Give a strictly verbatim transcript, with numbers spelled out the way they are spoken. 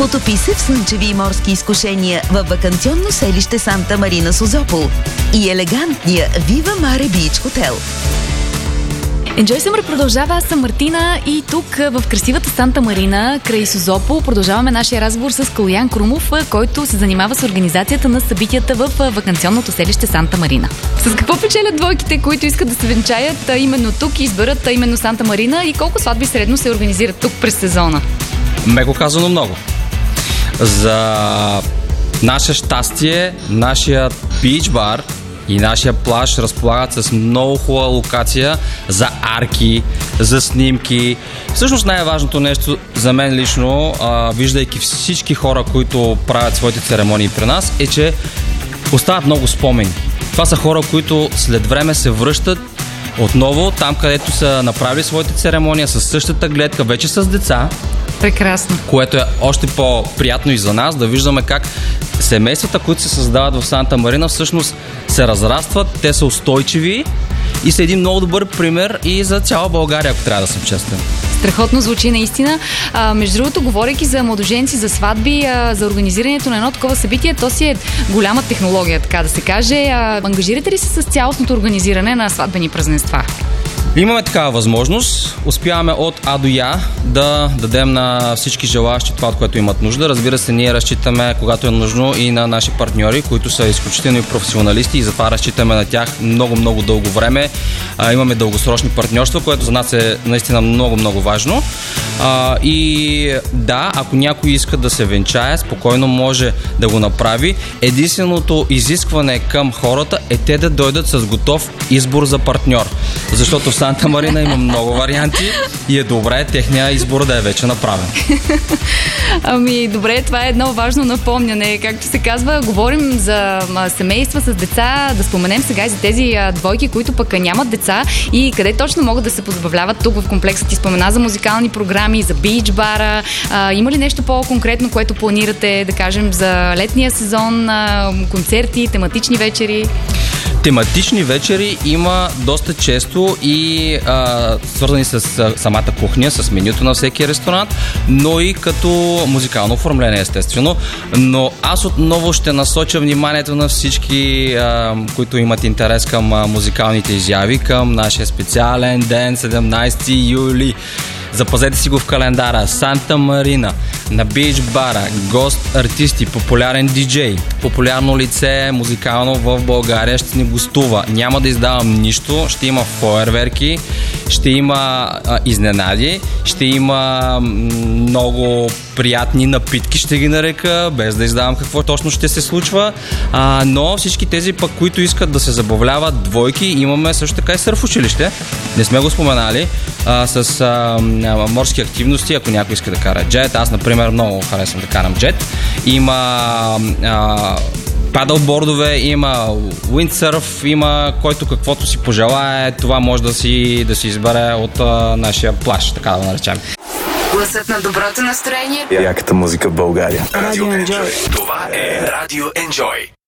Потопи се в слънчеви и морски изкушения във ваканционно селище Санта Марина Созопол и елегантния Viva Mare Beach Hotel. Enjoy Summer продължава. Аз съм Мартина и тук в красивата Санта Марина край Созопол продължаваме нашия разговор с Калоян Крумов, който се занимава с организацията на събитията в ваканционното селище Санта Марина. С какво печелят двойките, които искат да се венчаят именно тук и изберат именно Санта Марина, и колко сватби средно се организират тук през сезона? Меко казано много. За наше щастие, нашия бич бар и нашия плаж разполагат с много хубава локация за арки, за снимки. Всъщност най-важното нещо за мен лично, а, виждайки всички хора, които правят своите церемонии при нас, е, че остават много спомени. Това са хора, които след време се връщат отново там, където са направили своите церемония, с същата гледка, вече с деца. Прекрасно. Което е още по-приятно и за нас, да виждаме как семействата, които се създават в Санта Марина, всъщност се разрастват, те са устойчиви и са един много добър пример и за цяла България, ако трябва да съм честен. Страхотно звучи наистина. А, между другото, говорейки за младоженци, за сватби, а, за организирането на едно такова събитие, то си е голяма технология, така да се каже. А, ангажирате ли се с цялостното организиране на сватбени празненства? Имаме такава възможност. Успяваме от А до Я да дадем на всички желаящи това, от което имат нужда. Разбира се, ние разчитаме, когато е нужно, и на наши партньори, които са изключително професионалисти, и затова разчитаме на тях много-много дълго време. А, имаме дългосрочни партньорства, което за нас е наистина много-много важно. А, и да, ако някой иска да се венчае, спокойно може да го направи. Единственото изискване към хората е те да дойдат с готов избор за партньор. Защото в Санта Марина има много варианти и е добре техния избор да е вече направен. Ами, добре, това е едно важно напомняне. Както се казва, говорим за семейства с деца, да споменем сега и за тези двойки, които пък нямат деца и къде точно могат да се позабавляват тук в комплекса. Ти спомена за музикални програми, за бич бара. А, има ли нещо по-конкретно, което планирате, да кажем, за летния сезон, а, концерти, тематични вечери? Тематични вечери има доста често и а, свързани с а, самата кухня, с менюто на всеки ресторант, но и като музикално оформление, естествено. Но аз отново ще насоча вниманието на всички, а, които имат интерес към а, музикалните изяви, към нашия специален ден, седемнайсети юли. Запазете си го в календара. Санта Марина, на бич бара, гост артисти, популярен диджей, популярно лице музикално в България ще ни гостува. Няма да издавам нищо, ще има фойерверки, ще има а, изненади, ще има много приятни напитки, ще ги нарека, без да издавам какво точно ще се случва. А, но всички тези пък, които искат да се забавляват двойки, имаме също така и сърф училище. Не сме го споменали, а, с а, морски активности, ако някой иска да кара джет. Аз, например, много харесвам да карам джет. Има а, падълбордове, има уиндсърф, има който каквото си пожелае, това може да си, да си избере от а, нашия плаж, така да го наречем. Гласът на доброто настроение. Яката музика в България. Радио Enjoy. Това е Радио Enjoy.